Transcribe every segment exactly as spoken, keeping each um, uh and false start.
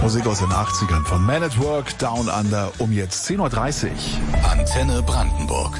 Musik aus den achtzigern von Man at Work, Down Under, um jetzt zehn Uhr dreißig. Antenne Brandenburg.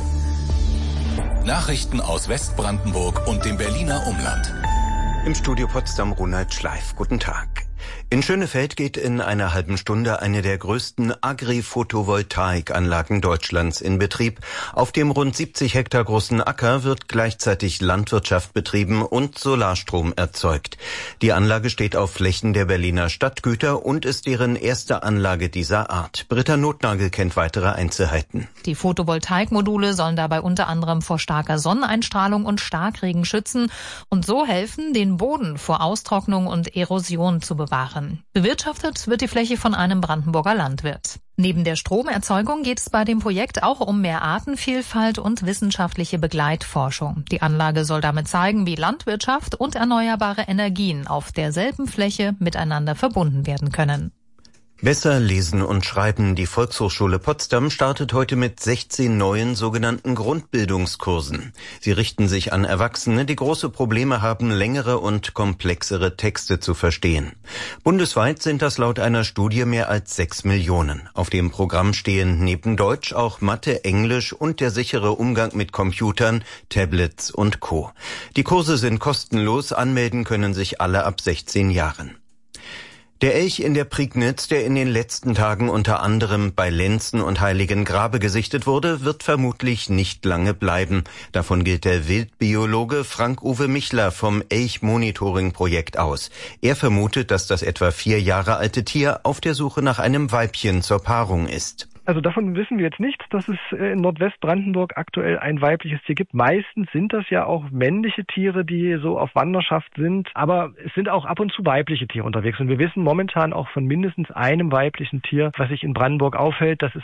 Nachrichten aus Westbrandenburg und dem Berliner Umland. Im Studio Potsdam Ronald Schleif. Guten Tag. In Schönefeld geht in einer halben Stunde eine der größten Agri-Photovoltaikanlagen Deutschlands in Betrieb. Auf dem rund siebzig Hektar großen Acker wird gleichzeitig Landwirtschaft betrieben und Solarstrom erzeugt. Die Anlage steht auf Flächen der Berliner Stadtgüter und ist deren erste Anlage dieser Art. Britta Notnagel kennt weitere Einzelheiten. Die Photovoltaikmodule sollen dabei unter anderem vor starker Sonneneinstrahlung und Starkregen schützen und so helfen, den Boden vor Austrocknung und Erosion zu bewahren. Bewirtschaftet wird die Fläche von einem Brandenburger Landwirt. Neben der Stromerzeugung geht es bei dem Projekt auch um mehr Artenvielfalt und wissenschaftliche Begleitforschung. Die Anlage soll damit zeigen, wie Landwirtschaft und erneuerbare Energien auf derselben Fläche miteinander verbunden werden können. Besser lesen und schreiben. Die Volkshochschule Potsdam startet heute mit sechzehn neuen sogenannten Grundbildungskursen. Sie richten sich an Erwachsene, die große Probleme haben, längere und komplexere Texte zu verstehen. Bundesweit sind das laut einer Studie mehr als sechs Millionen. Auf dem Programm stehen neben Deutsch auch Mathe, Englisch und der sichere Umgang mit Computern, Tablets und Co. Die Kurse sind kostenlos, anmelden können sich alle ab sechzehn Jahren. Der Elch in der Prignitz, der in den letzten Tagen unter anderem bei Lenzen und Heiligengrabe gesichtet wurde, wird vermutlich nicht lange bleiben. Davon geht der Wildbiologe Frank-Uwe Michler vom Elch-Monitoring-Projekt aus. Er vermutet, dass das etwa vier Jahre alte Tier auf der Suche nach einem Weibchen zur Paarung ist. Also davon wissen wir jetzt nichts, dass es in Nordwestbrandenburg aktuell ein weibliches Tier gibt. Meistens sind das ja auch männliche Tiere, die so auf Wanderschaft sind. Aber es sind auch ab und zu weibliche Tiere unterwegs. Und wir wissen momentan auch von mindestens einem weiblichen Tier, was sich in Brandenburg aufhält. Das ist